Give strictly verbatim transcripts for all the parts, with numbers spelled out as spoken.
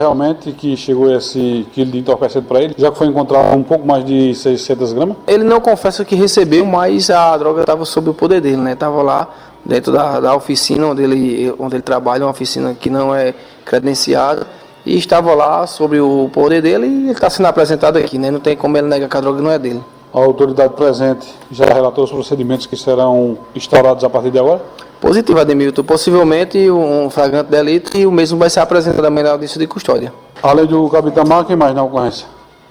realmente que chegou esse quilo de entorpecente para ele, já que foi encontrado um pouco mais de seiscentas gramas? Ele não confessa que recebeu, mas a droga estava sob o poder dele, né? Estava lá dentro da, da oficina onde ele, onde ele trabalha, uma oficina que não é credenciada, e estava lá sobre o poder dele e ele está sendo apresentado aqui, né? Não tem como ele negar que a droga não é dele. A autoridade presente já relatou os procedimentos que serão instaurados a partir de agora? Positivo, Ademilton. Possivelmente um flagrante delito e o mesmo vai ser apresentado amanhã na audiência de custódia. Além do Cabo Itamar, quem mais na ocorrência?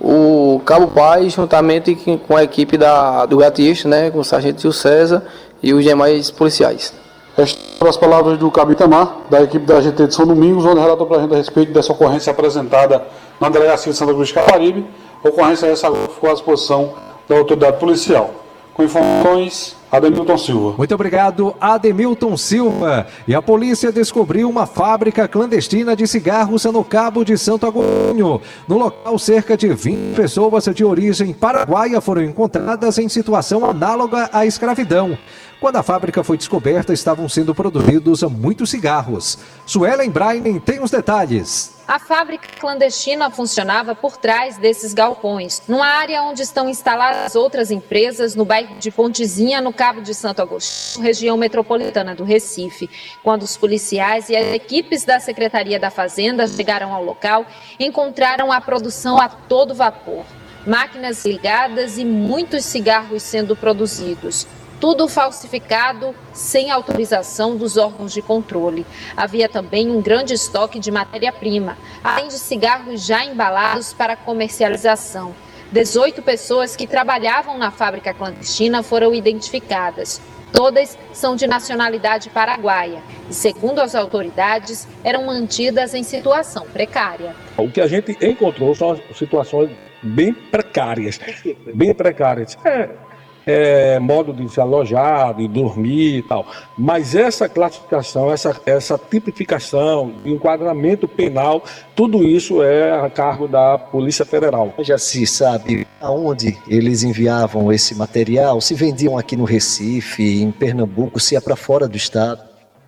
O Cabo Paz, juntamente com a equipe da, do Gatista, né, com o sargento Gil César e os demais policiais. Estas as palavras do Cabo Itamar, da equipe da G T de São Domingos, onde relatou para a gente a respeito dessa ocorrência apresentada na delegacia de Santa Cruz de Caparibe. Ocorrência essa ficou à disposição da autoridade policial. Com informações, Ademilton Silva. Muito obrigado, Ademilton Silva. E a polícia descobriu uma fábrica clandestina de cigarros no Cabo de Santo Agostinho. No local, cerca de vinte pessoas de origem paraguaia foram encontradas em situação análoga à escravidão. Quando a fábrica foi descoberta, estavam sendo produzidos muitos cigarros. Suelen Brainen tem os detalhes. A fábrica clandestina funcionava por trás desses galpões, numa área onde estão instaladas outras empresas, no bairro de Pontezinha, no Cabo de Santo Agostinho, região metropolitana do Recife. Quando os policiais e as equipes da Secretaria da Fazenda chegaram ao local, encontraram a produção a todo vapor. Máquinas ligadas e muitos cigarros sendo produzidos. Tudo falsificado, sem autorização dos órgãos de controle. Havia também um grande estoque de matéria-prima, além de cigarros já embalados para comercialização. dezoito pessoas que trabalhavam na fábrica clandestina foram identificadas. Todas são de nacionalidade paraguaia e, segundo as autoridades, eram mantidas em situação precária. O que a gente encontrou são situações bem precárias, bem precárias. É... É, modo de se alojar, de dormir e tal. Mas essa classificação, essa, essa tipificação, enquadramento penal, tudo isso é a cargo da Polícia Federal. Já se sabe aonde eles enviavam esse material? Se vendiam aqui no Recife, em Pernambuco, se é para fora do estado?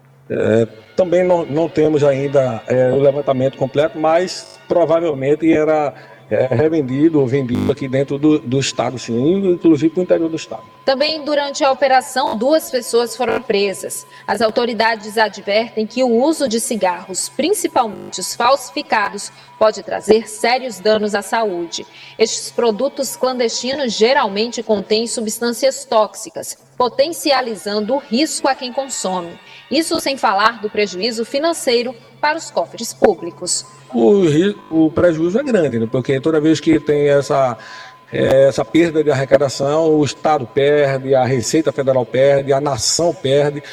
É, também não, não temos ainda é, o levantamento completo, mas provavelmente era... é revendido ou vendido aqui dentro do, do estado, sim, inclusive no interior do estado. Também durante a operação, duas pessoas foram presas. As autoridades advertem que o uso de cigarros, principalmente os falsificados, pode trazer sérios danos à saúde. Estes produtos clandestinos geralmente contêm substâncias tóxicas, potencializando o risco a quem consome. Isso sem falar do prejuízo financeiro para os cofres públicos. O, o prejuízo é grande, né? Porque toda vez que tem essa, essa perda de arrecadação, o Estado perde, a Receita Federal perde, a nação perde,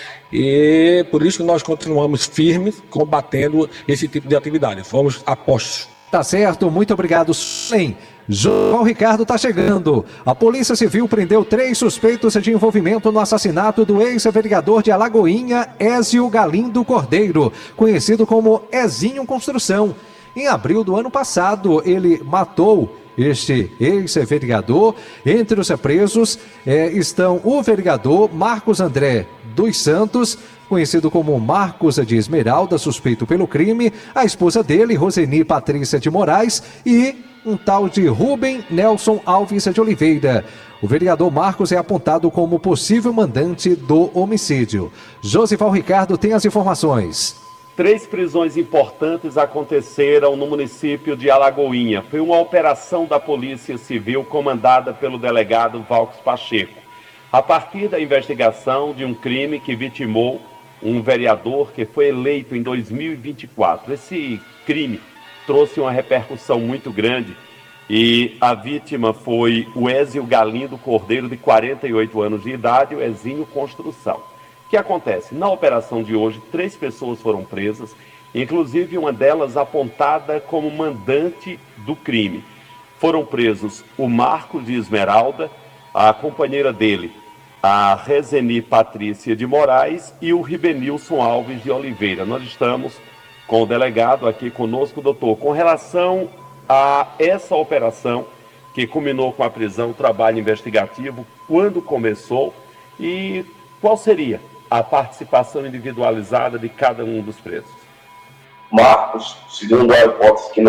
e por isso que nós continuamos firmes combatendo esse tipo de atividade. Fomos apostos. Tá certo, muito obrigado, Sim. João Ricardo está chegando. A Polícia Civil prendeu três suspeitos de envolvimento no assassinato do ex-vereador de Alagoinha, Ézio Galindo Cordeiro, conhecido como Ezinho Construção. Em abril do ano passado, ele matou este ex-vereador. Entre os presos é, estão o vereador Marcos André dos Santos, conhecido como Marcos de Esmeralda, suspeito pelo crime, a esposa dele, Roseni Patrícia de Moraes, e um tal de Rubem Nelson Alves de Oliveira. O vereador Marcos é apontado como possível mandante do homicídio. Josival Ricardo tem as informações. Três prisões importantes aconteceram no município de Alagoinha. Foi uma operação da Polícia Civil comandada pelo delegado Valques Pacheco. A partir da investigação de um crime que vitimou um vereador que foi eleito em dois mil e vinte e quatro. Esse crime trouxe uma repercussão muito grande e a vítima foi o Ézio Galindo Cordeiro, de quarenta e oito anos de idade, o Ezinho Construção. O que acontece? Na operação de hoje, três pessoas foram presas, inclusive uma delas apontada como mandante do crime. Foram presos o Marcos de Esmeralda, a companheira dele, a Roseni Patrícia de Moraes, e o Ribenilson Alves de Oliveira. Nós estamos com o delegado aqui conosco, doutor, com relação a essa operação que culminou com a prisão, o trabalho investigativo, quando começou e qual seria a participação individualizada de cada um dos presos? Marcos, segundo a hipótese que